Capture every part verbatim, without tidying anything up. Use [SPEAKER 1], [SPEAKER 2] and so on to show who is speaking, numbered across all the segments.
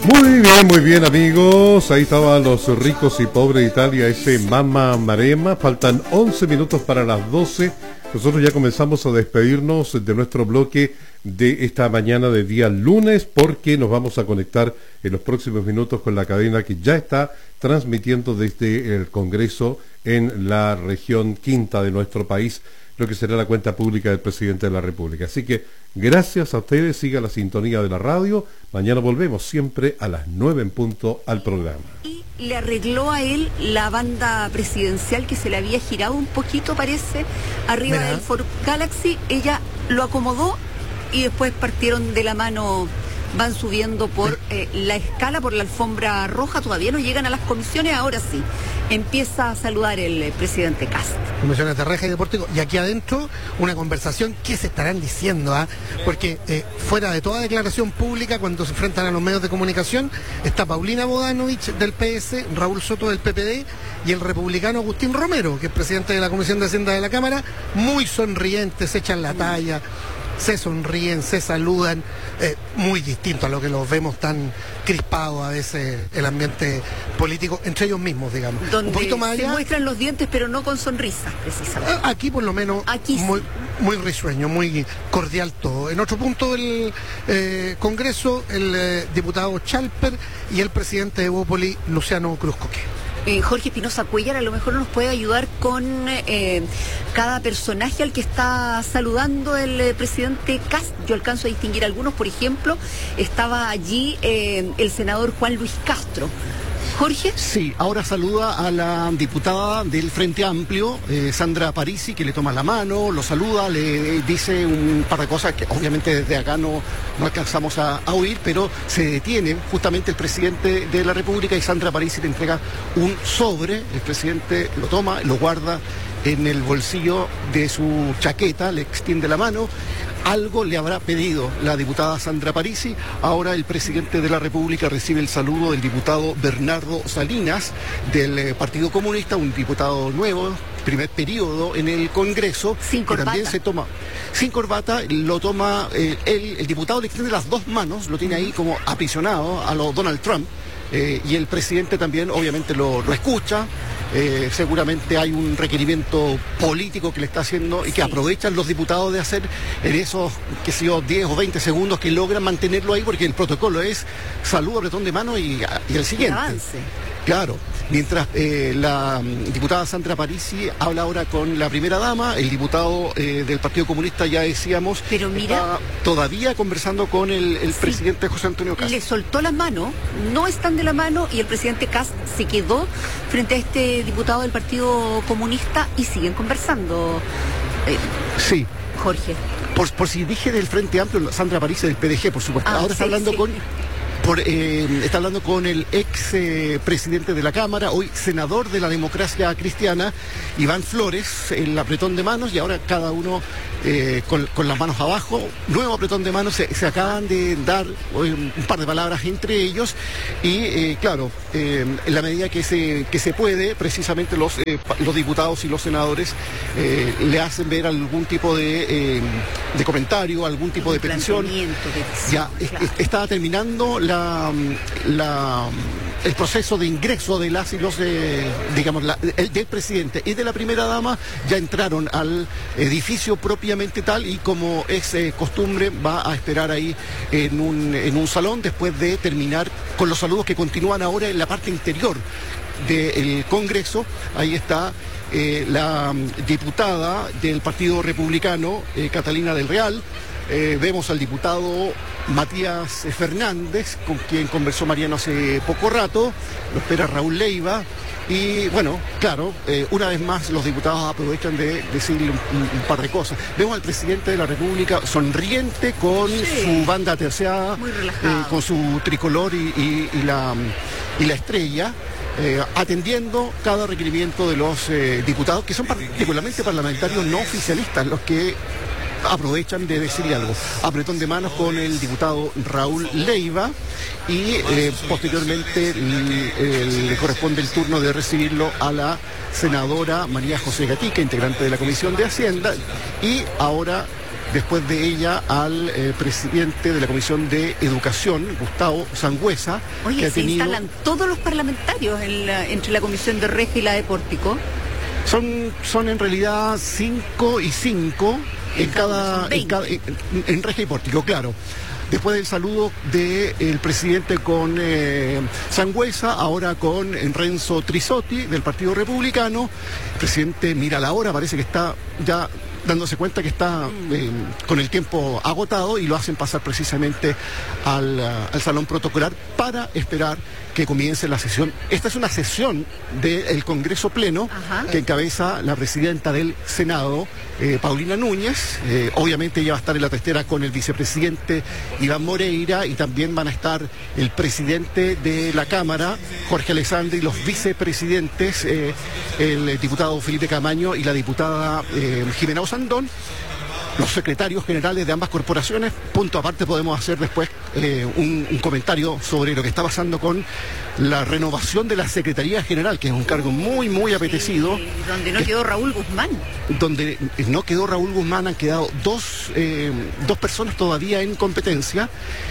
[SPEAKER 1] Muy bien, muy bien, amigos. Ahí estaban los ricos y pobres de Italia, ese Mamma Marema. Faltan once minutos para las doce. Nosotros ya comenzamos a despedirnos de nuestro bloque de esta mañana de día lunes, porque nos vamos a conectar en los próximos minutos con la cadena que ya está transmitiendo desde el Congreso en la región quinta de nuestro país, lo que será la cuenta pública del presidente de la República. Así que gracias a ustedes, siga la sintonía de la radio. Mañana volvemos siempre a las nueve en punto al programa.
[SPEAKER 2] Y le arregló a él la banda presidencial que se le había girado un poquito, parece, arriba Mira. del Ford Galaxy. Ella lo acomodó y después partieron de la mano. Van subiendo por eh, la escala, por la alfombra roja, todavía no llegan a las comisiones, ahora sí. Empieza a saludar el eh, presidente Kast.
[SPEAKER 3] Comisiones de Reja y Deportivo. Y aquí adentro, una conversación, ¿qué se estarán diciendo? ¿Ah? Porque eh, fuera de toda declaración pública, cuando se enfrentan a los medios de comunicación, está Paulina Bodanovich del P S, Raúl Soto del P P D y el republicano Agustín Romero, que es presidente de la Comisión de Hacienda de la Cámara, muy sonrientes, se echan la talla. Se sonríen, se saludan, eh, muy distinto a lo que los vemos tan crispados a veces el ambiente político entre ellos mismos, digamos.
[SPEAKER 2] Donde
[SPEAKER 3] un poquito más allá,
[SPEAKER 2] se muestran los dientes, pero no con sonrisas, precisamente.
[SPEAKER 3] Aquí por lo menos
[SPEAKER 2] Aquí
[SPEAKER 3] muy,
[SPEAKER 2] sí.
[SPEAKER 3] muy risueño, muy cordial todo. En otro punto del eh, Congreso, el eh, diputado Chalper y el presidente de Bópoli, Luciano Cruzcoque.
[SPEAKER 2] Eh, Jorge Espinosa Cuellar a lo mejor nos puede ayudar con eh, cada personaje al que está saludando el eh, presidente Kast. Yo alcanzo a distinguir algunos, por ejemplo, estaba allí eh, el senador Juan Luis Castro. Jorge.
[SPEAKER 4] Sí, ahora saluda a la diputada del Frente Amplio, eh, Sandra Parisi, que le toma la mano, lo saluda, le dice un par de cosas que obviamente desde acá no, no alcanzamos a, a oír, pero se detiene justamente el presidente de la República y Sandra Parisi le entrega un sobre, el presidente lo toma, lo guarda en el bolsillo de su chaqueta, le extiende la mano. Algo le habrá pedido la diputada Sandra Parisi. Ahora el presidente de la República recibe el saludo del diputado Bernardo Salinas del eh, Partido Comunista, un diputado nuevo, primer periodo en el Congreso.
[SPEAKER 2] Sin corbata.
[SPEAKER 4] Que también se toma, sin corbata, lo toma, eh, él, el diputado le extiende las dos manos, lo tiene ahí como aprisionado a lo Donald Trump, eh, y el presidente también obviamente lo, lo escucha. Eh, seguramente hay un requerimiento político que le está haciendo y que sí. aprovechan los diputados de hacer en esos, qué sé yo, diez o veinte segundos que logran mantenerlo ahí, porque el protocolo es salud, apretón de mano y, y el siguiente.
[SPEAKER 2] El avance.
[SPEAKER 4] Claro, mientras eh, la diputada Sandra Parisi habla ahora con la primera dama, el diputado eh, del Partido Comunista, ya decíamos,
[SPEAKER 2] pero mira,
[SPEAKER 4] está todavía conversando con el, el sí. presidente José Antonio Kast.
[SPEAKER 2] Le soltó la mano, no están de la mano, y el presidente Kast se quedó frente a este diputado del Partido Comunista y siguen conversando. Eh,
[SPEAKER 4] sí.
[SPEAKER 2] Jorge.
[SPEAKER 4] Por, por si dije del Frente Amplio, Sandra Parisi del P D G, por supuesto.
[SPEAKER 2] Ah,
[SPEAKER 4] ahora
[SPEAKER 2] sí,
[SPEAKER 4] está hablando
[SPEAKER 2] sí.
[SPEAKER 4] con... Por, eh, está hablando con el ex eh, presidente de la Cámara, hoy senador de la Democracia Cristiana, Iván Flores, el apretón de manos, y ahora cada uno eh, con, con las manos abajo, nuevo apretón de manos, se, se acaban de dar hoy un, un par de palabras entre ellos, y eh, claro, eh, en la medida que se, que se puede, precisamente los, eh, los diputados y los senadores eh, le hacen ver algún tipo de, eh, de comentario, algún tipo de petición. Ya, claro. es, estaba terminando la La, la, el proceso de ingreso de las y los de, digamos, la, el, del presidente y de la primera dama. Ya entraron al edificio propiamente tal y, como es eh, costumbre, va a esperar ahí en un, en un salón después de terminar con los saludos que continúan ahora en la parte interior del Congreso. Ahí está eh, la diputada del Partido Republicano, eh, Catalina del Real. Eh, vemos al diputado Matías Fernández, con quien conversó Mariano hace poco rato, lo espera Raúl Leiva, y bueno, claro, eh, una vez más los diputados aprovechan de decirle un, un, un par de cosas. Vemos al presidente de la República sonriente con sí. su banda terciada, eh, con su tricolor y, y, y, la, y la estrella. Eh, atendiendo cada requerimiento de los eh, diputados, que son particularmente parlamentarios no oficialistas, los que aprovechan de decirle algo. Apretón de manos con el diputado Raúl Leiva y eh, posteriormente le corresponde el turno de recibirlo a la senadora María José Gatica, integrante de la Comisión de Hacienda, y ahora después de ella al eh, presidente de la Comisión de Educación, Gustavo Sangüesa.
[SPEAKER 2] Oye,
[SPEAKER 4] que ha
[SPEAKER 2] se
[SPEAKER 4] tenido...
[SPEAKER 2] instalan todos los parlamentarios en la, entre la Comisión de Regia y la de Pórtico.
[SPEAKER 4] Son, son en realidad cinco y cinco en cada, en, cada en, en Regia y Pórtico, claro. Después del saludo del presidente con eh, Sangüesa, ahora con Renzo Trisotti del Partido Republicano. El presidente mira la hora, parece que está ya dándose cuenta que está eh, con el tiempo agotado, y lo hacen pasar precisamente al, uh, al salón protocolar para esperar que comience la sesión. Esta es una sesión del Congreso Pleno. Ajá. Que encabeza la presidenta del Senado, eh, Paulina Núñez. Eh, obviamente ella va a estar en la testera con el vicepresidente Iván Moreira, y también van a estar el presidente de la Cámara, Jorge Alessandri, y los vicepresidentes, eh, el diputado Felipe Camaño y la diputada eh, Jimena Osandón, los secretarios generales de ambas corporaciones. Punto aparte, podemos hacer después eh, un, un comentario sobre lo que está pasando con la renovación de la Secretaría General, que es un cargo muy, muy apetecido.
[SPEAKER 2] Sí, donde no quedó Raúl Guzmán.
[SPEAKER 4] Donde no quedó Raúl Guzmán, han quedado dos, eh, dos personas todavía en competencia.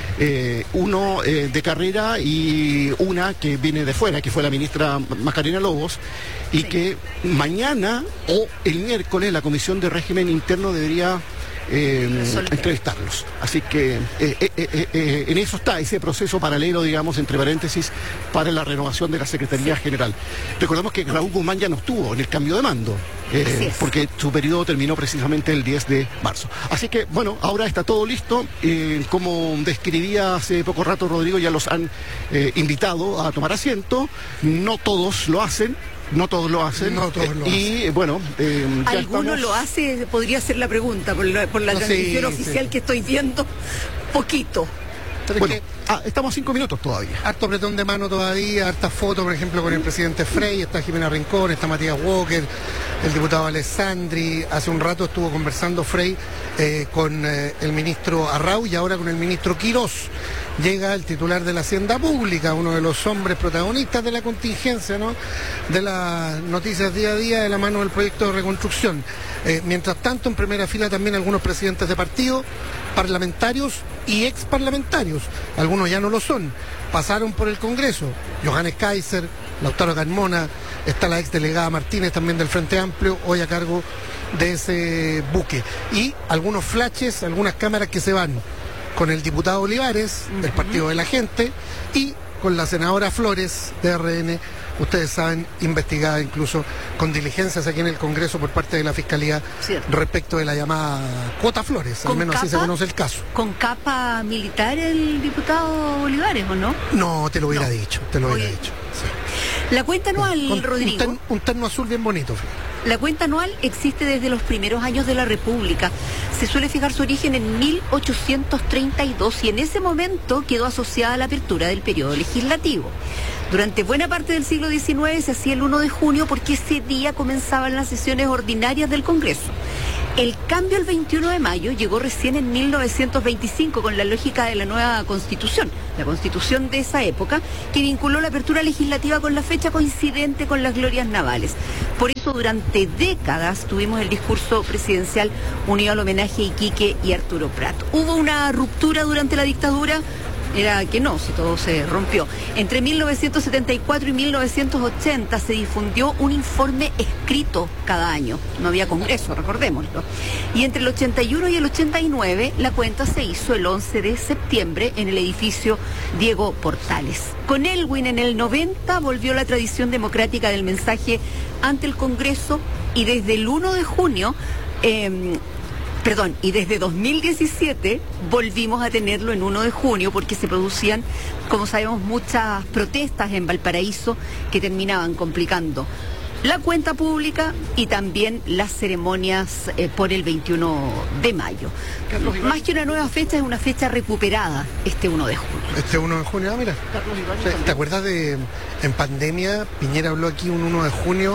[SPEAKER 4] Eh, uno eh, de carrera y una que viene de fuera, que fue la ministra Macarena Lobos, y sí. que mañana o el miércoles la Comisión de Régimen Interno debería eh, entrevistarlos. Así que eh, eh, eh, eh, en eso está ese proceso paralelo, digamos, entre paréntesis, para la renovación de la Secretaría sí. General. Recordemos que Raúl Guzmán ya no estuvo en el cambio de mando. Eh, porque su periodo terminó precisamente el diez de marzo. Así que, bueno, ahora está todo listo. Eh, como describía hace poco rato Rodrigo, ya los han eh, invitado a tomar asiento. No todos lo hacen. No todos lo hacen.
[SPEAKER 3] No todos lo
[SPEAKER 4] y
[SPEAKER 3] hacen.
[SPEAKER 4] bueno, eh, ya
[SPEAKER 2] ¿alguno
[SPEAKER 4] estamos...
[SPEAKER 2] lo hace? Podría ser la pregunta, por la, por la no, transmisión sí, oficial sí. que estoy viendo. Poquito.
[SPEAKER 4] Bueno, ah, estamos a cinco minutos todavía.
[SPEAKER 3] Harto apretón de mano todavía, hartas fotos, por ejemplo, con el presidente Frey, está Jimena Rincón, está Matías Walker, el diputado Alessandri. Hace un rato estuvo conversando Frey eh, con eh, el ministro Arrau y ahora con el ministro Quirós. Llega el titular de la Hacienda Pública, uno de los hombres protagonistas de la contingencia, ¿no? De las noticias día a día de la mano del proyecto de reconstrucción. Eh, mientras tanto, en primera fila también algunos presidentes de partido, parlamentarios y ex parlamentarios. Algunos ya no lo son, pasaron por el Congreso. Johannes Kaiser, Lautaro Carmona, está la ex delegada Martínez también del Frente Amplio, hoy a cargo de ese buque. Y algunos flashes, algunas cámaras que se van con el diputado Olivares, uh-huh. del Partido de la Gente, y con la senadora Flores, de R N, ustedes saben, investigada incluso con diligencias aquí en el Congreso por parte de la Fiscalía. Cierto. Respecto de la llamada cuota Flores, al menos capa, así se conoce el caso.
[SPEAKER 2] ¿Con capa militar el diputado Olivares o no?
[SPEAKER 3] No, te lo hubiera no. dicho, te lo Oye. hubiera dicho. Sí.
[SPEAKER 2] La cuenta anual, con,
[SPEAKER 3] Rodrigo. Un, ten, un terno azul bien bonito, fíjate.
[SPEAKER 2] La cuenta anual existe desde los primeros años de la República. Se suele fijar su origen en mil ochocientos treinta y dos y en ese momento quedó asociada a la apertura del periodo legislativo. Durante buena parte del siglo diecinueve se hacía el uno de junio porque ese día comenzaban las sesiones ordinarias del Congreso. El cambio al veintiuno de mayo llegó recién en mil novecientos veinticinco con la lógica de la nueva Constitución, la Constitución de esa época, que vinculó la apertura legislativa con la fecha coincidente con las glorias navales. Por eso durante décadas tuvimos el discurso presidencial unido al homenaje a Iquique y Arturo Prat. Hubo una ruptura durante la dictadura. Era que no, si todo se rompió. Entre mil novecientos setenta y cuatro y mil novecientos ochenta se difundió un informe escrito cada año. No había congreso, recordémoslo. Y entre el ochenta y uno y el ochenta y nueve la cuenta se hizo el once de septiembre en el edificio Diego Portales. Con Elwin en el noventa volvió la tradición democrática del mensaje ante el Congreso y desde el uno de junio... Eh, Perdón, y desde dos mil diecisiete volvimos a tenerlo en uno de junio porque se producían, como sabemos, muchas protestas en Valparaíso que terminaban complicando la cuenta pública y también las ceremonias eh, por el veintiuno de mayo. Carlos Iván. Más que una nueva fecha, es una fecha recuperada este uno de junio.
[SPEAKER 3] Este uno de junio, ah, mira. Carlos Iván. ¿Te acuerdas de, en pandemia, Piñera habló aquí un uno de junio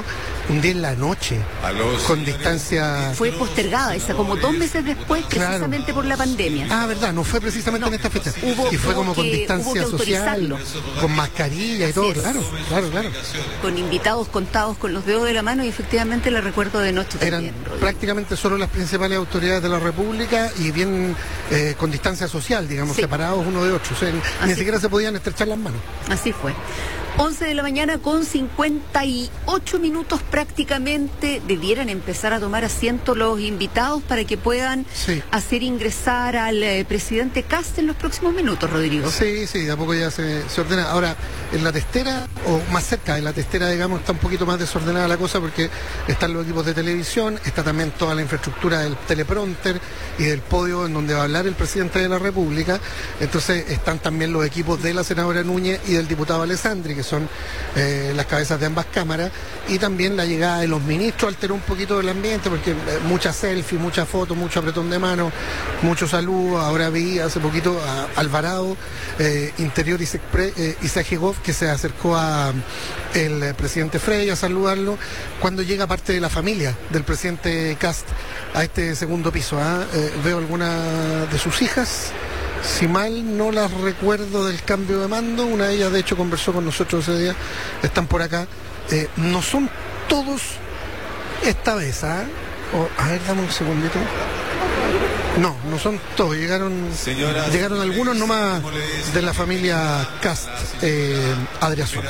[SPEAKER 3] un día en la noche, con distancia...
[SPEAKER 2] Fue postergada esa, como dos meses después, precisamente claro. por la pandemia.
[SPEAKER 3] Ah, verdad, no fue precisamente no. en esta fecha.
[SPEAKER 2] Hubo,
[SPEAKER 3] y fue
[SPEAKER 2] hubo
[SPEAKER 3] como
[SPEAKER 2] que,
[SPEAKER 3] con distancia social, con mascarilla y todo, claro, claro, claro.
[SPEAKER 2] Con invitados contados con los dedos de la mano y efectivamente la recuerdo de noche
[SPEAKER 3] Eran
[SPEAKER 2] también,
[SPEAKER 3] prácticamente solo las principales autoridades de la República y bien eh, con distancia social, digamos, sí. separados uno de otro. O sea, ni siquiera se podían estrechar las manos.
[SPEAKER 2] Así fue. once de la mañana con cincuenta y ocho minutos prácticamente. Debieran empezar a tomar asiento los invitados para que puedan sí. hacer ingresar al eh, presidente Kast en los próximos minutos, Rodrigo.
[SPEAKER 3] Sí, sí, de a poco ya se, se ordena. Ahora, en la testera, o más cerca de la testera, digamos, está un poquito más desordenada la cosa porque están los equipos de televisión, está también toda la infraestructura del teleprompter y del podio en donde va a hablar el presidente de la República. Entonces están también los equipos de la senadora Núñez y del diputado Alessandri, que son eh, las cabezas de ambas cámaras, y también la llegada de los ministros alteró un poquito el ambiente porque eh, muchas selfies, muchas fotos, mucho apretón de mano, muchos saludos. Ahora vi hace poquito a Alvarado, eh, Interior y eh, Isagegov, que se acercó a el eh, presidente Frey a saludarlo cuando llega parte de la familia del presidente Kast a este segundo piso. ¿eh? Eh, veo algunas de sus hijas. Si mal no las recuerdo del cambio de mando, una de ellas de hecho conversó con nosotros ese día, están por acá. Eh, no son todos esta vez, ¿ah? ¿eh? Oh, a ver, dame un segundito. No, no son todos, llegaron Señoras, llegaron algunos nomás de la familia Kast, eh, Adriazona.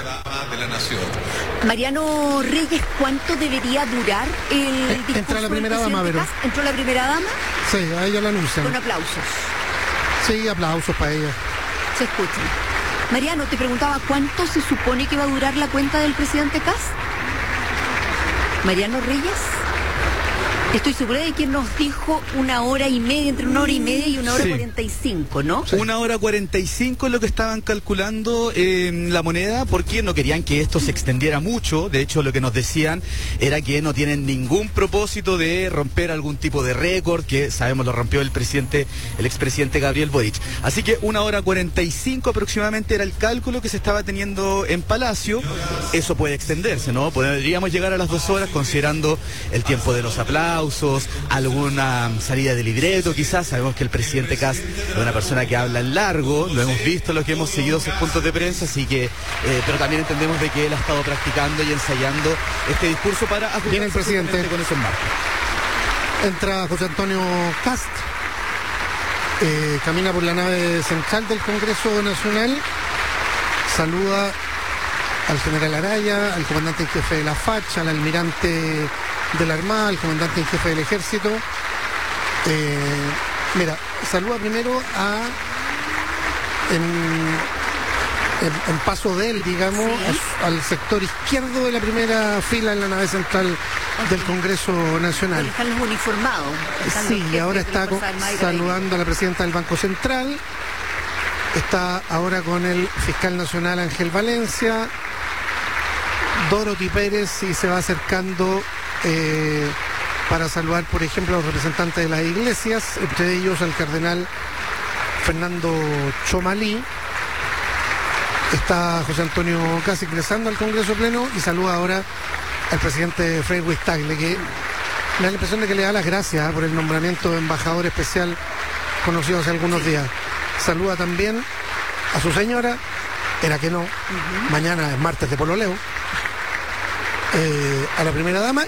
[SPEAKER 2] Mariano Reyes, ¿cuánto debería durar el
[SPEAKER 3] eh,
[SPEAKER 2] discurso
[SPEAKER 3] Entra la primera dama, pero...
[SPEAKER 2] ¿Entró la primera dama?
[SPEAKER 3] Sí, a ella la anuncian.
[SPEAKER 2] Con aplausos.
[SPEAKER 3] Sí, aplausos para ella.
[SPEAKER 2] Se escucha. Mariano, te preguntaba, ¿cuánto se supone que va a durar la cuenta del presidente Kast? Mariano Reyes. Estoy segura de que nos dijo una hora y media, entre una hora y media y una hora cuarenta y cinco, ¿no?
[SPEAKER 5] Sí. Una hora cuarenta y cinco es lo que estaban calculando en La Moneda, porque no querían que esto se extendiera mucho. De hecho, lo que nos decían era que no tienen ningún propósito de romper algún tipo de récord, que sabemos lo rompió el presidente, el expresidente Gabriel Boric. Así que una hora cuarenta y cinco aproximadamente era el cálculo que se estaba teniendo en Palacio. Eso puede extenderse, ¿no? Podríamos llegar a las dos horas considerando el tiempo de los aplausos, alguna salida de libreto, quizás. Sabemos que el presidente Kast es una persona que habla en largo, lo hemos visto, lo que hemos seguido sus puntos de prensa, así que, eh, pero también entendemos de que él ha estado practicando y ensayando este discurso para
[SPEAKER 3] Viene el presidente
[SPEAKER 5] con eso en marcha.
[SPEAKER 3] Entra José Antonio Kast, eh, camina por la nave central del Congreso Nacional, saluda al general Araya, al comandante en jefe de la FACH, al almirante de la Armada, al comandante en jefe del Ejército. Eh, mira, saluda primero a en, en, en paso de él, digamos, ¿sí? a, al sector izquierdo de la primera fila en la nave central okay. del Congreso Nacional.
[SPEAKER 2] Están los uniformados.
[SPEAKER 3] Sí, y ahora está con, saludando a la presidenta del Banco Central. Está ahora con el fiscal nacional Ángel Valencia, Dorothy Pérez, y se va acercando eh, para saludar, por ejemplo, a los representantes de las iglesias, entre ellos al cardenal Fernando Chomalí. Está José Antonio Kast ingresando al Congreso Pleno y saluda ahora al presidente Frei Ruiz-Tagle, que me da la impresión de que le da las gracias ¿eh? por el nombramiento de embajador especial conocido hace algunos días. Saluda también a su señora, era que no, uh-huh. mañana es martes de pololeo, eh, a la primera dama